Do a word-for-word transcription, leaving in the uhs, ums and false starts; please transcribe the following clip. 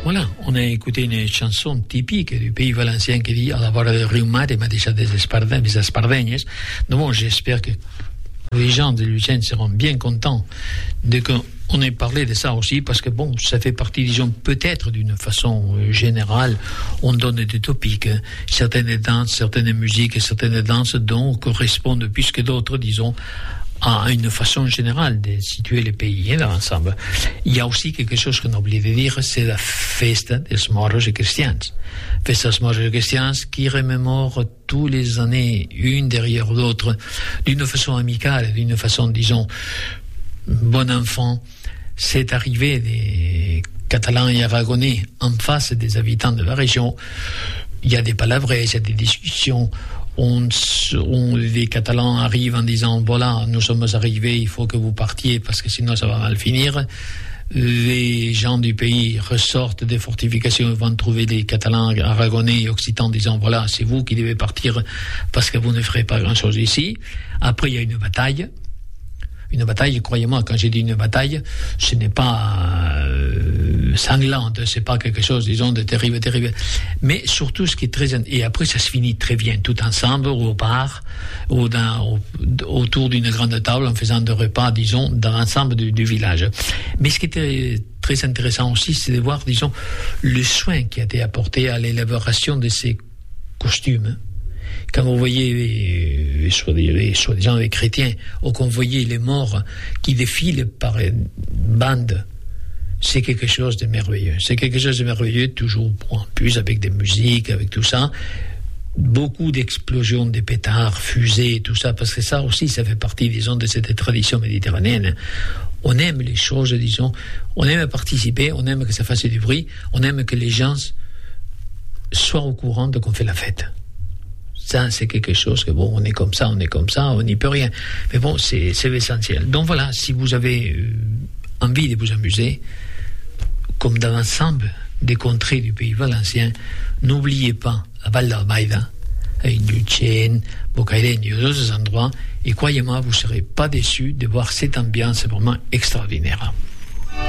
Voilà, on a écouté une chanson typique du pays valencien qui dit « À la vora del riu Mar, il m'a déjà des espardenyes ». Donc bon, j'espère que les gens de Lucerne seront bien contents de qu'on ait parlé de ça aussi, parce que bon, ça fait partie, disons, peut-être d'une façon euh, générale, on donne des topics, hein. Certaines danses, certaines musiques, certaines danses dont correspondent plus que d'autres, disons, à une façon générale de situer les pays hein, dans l'ensemble. Il y a aussi quelque chose qu'on a oublié de dire, c'est la festa des morts cristians. Festa des morts cristians qui remémore tous les années, une derrière l'autre, d'une façon amicale, d'une façon, disons, bon enfant. C'est arrivé des Catalans et Aragonais en face des habitants de la région. Il y a des palabres, il y a des discussions. On, on, les Catalans arrivent en disant voilà, nous sommes arrivés, il faut que vous partiez parce que sinon ça va mal finir. Les gens du pays ressortent des fortifications et vont trouver des Catalans, Aragonais et Occitans disant voilà, c'est vous qui devez partir parce que vous ne ferez pas grand chose ici. Après il y a une bataille. Une bataille, croyez-moi, quand j'ai dit une bataille, ce n'est pas euh, sanglante, c'est pas quelque chose, disons, de terrible, terrible. Mais surtout, ce qui est très... Et après, ça se finit très bien, tout ensemble, au bar, ou dans, au, autour d'une grande table, en faisant des repas, disons, dans l'ensemble du, du village. Mais ce qui était très intéressant aussi, c'est de voir, disons, le soin qui a été apporté à l'élaboration de ces costumes. Quand vous voyez les, les, soi-disant les chrétiens, ou qu'on voyait les morts qui défilent par bandes, c'est quelque chose de merveilleux. C'est quelque chose de merveilleux, toujours en plus avec des musiques, avec tout ça. Beaucoup d'explosions, des pétards, fusées, tout ça, parce que ça aussi, ça fait partie, disons, de cette tradition méditerranéenne. On aime les choses, disons, on aime participer, on aime que ça fasse du bruit, on aime que les gens soient au courant de qu'on fait la fête. Ça, c'est quelque chose que, bon, on est comme ça, on est comme ça, on n'y peut rien. Mais bon, c'est, c'est essentiel. Donc voilà, si vous avez euh, envie de vous amuser, comme dans l'ensemble des contrées du pays valencien, n'oubliez pas la Val d'Albaida, avec Lucerne, Bocairent et d'autres endroits, et croyez-moi, vous ne serez pas déçus de voir cette ambiance vraiment extraordinaire.